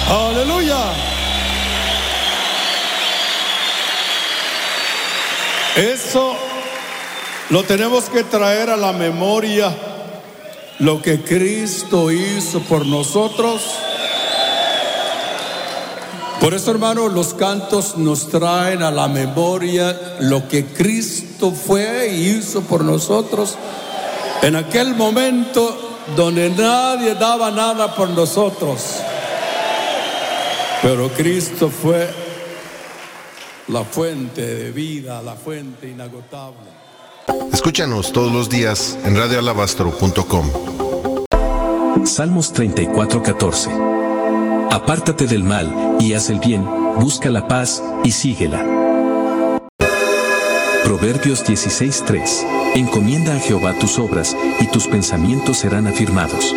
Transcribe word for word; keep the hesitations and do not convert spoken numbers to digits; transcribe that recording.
Aleluya. Eso lo tenemos que traer a la memoria, lo que Cristo hizo por nosotros. Por eso, hermano, los cantos nos traen a la memoria lo que Cristo fue y hizo por nosotros en aquel momento donde nadie daba nada por nosotros. Pero Cristo fue la fuente de vida, la fuente inagotable. Escúchanos todos los días en radio alabastro punto com. Salmos treinta y cuatro, catorce. Apártate del mal y haz el bien, busca la paz y síguela. Proverbios dieciséis, tres. Encomienda a Jehová tus obras y tus pensamientos serán afirmados.